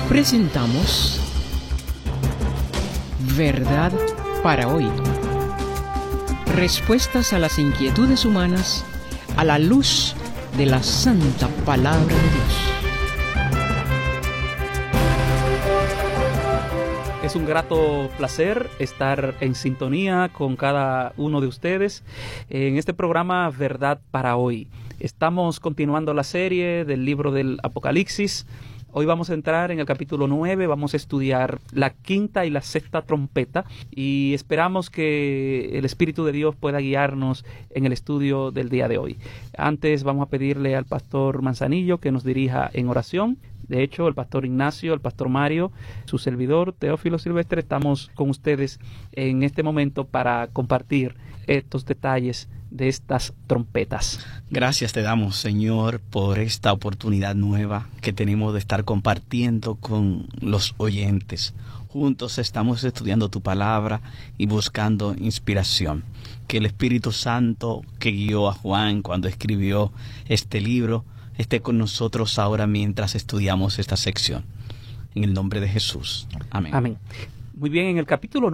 Presentamos Verdad para hoy. Respuestas a las inquietudes humanas a la luz de la santa palabra de Dios. Es un grato placer estar en sintonía con cada uno de ustedes en este programa Verdad para hoy. Estamos continuando la serie del libro del Apocalipsis. Hoy vamos a entrar en el capítulo 9, vamos a estudiar la quinta y la sexta trompeta y esperamos que el Espíritu de Dios pueda guiarnos en el estudio del día de hoy. Antes vamos a pedirle al pastor Manzanillo que nos dirija en oración. De hecho, el pastor Ignacio, el pastor Mario, su servidor Teófilo Silvestre, estamos con ustedes en este momento para compartir estos detalles de estas trompetas. Gracias te damos, Señor, por esta oportunidad nueva que tenemos de estar compartiendo con los oyentes. Juntos estamos estudiando tu palabra y buscando inspiración. Que el Espíritu Santo que guió a Juan cuando escribió este libro esté con nosotros ahora mientras estudiamos esta sección. En el nombre de Jesús. Amén. Amén. Muy bien, en el capítulo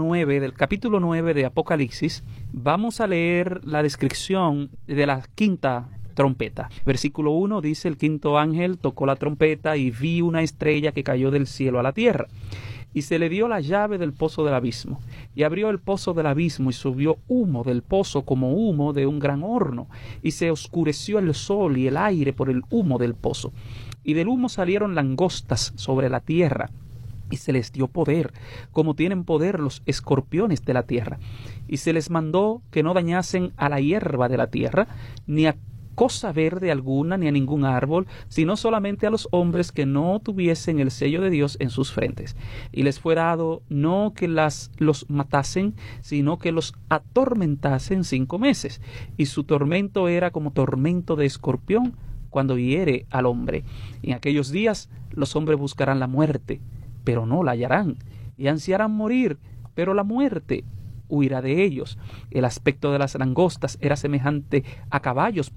9 de Apocalipsis, vamos a leer la descripción de la quinta trompeta. Versículo 1 dice: el quinto ángel tocó la trompeta y vi una estrella que cayó del cielo a la tierra. Y se le dio la llave del pozo del abismo. Y abrió el pozo del abismo y subió humo del pozo como humo de un gran horno. Y se oscureció el sol y el aire por el humo del pozo. Y del humo salieron langostas sobre la tierra. Y se les dio poder, como tienen poder los escorpiones de la tierra. Y se les mandó que no dañasen a la hierba de la tierra, ni a cosa verde alguna, ni a ningún árbol, sino solamente a los hombres que no tuviesen el sello de Dios en sus frentes. Y les fue dado no que los matasen, sino que los atormentasen 5 meses. Y su tormento era como tormento de escorpión cuando hiere al hombre. Y en aquellos días los hombres buscarán la muerte, pero no la hallarán, y ansiarán morir, pero la muerte huirá de ellos. El aspecto de las langostas era semejante a caballos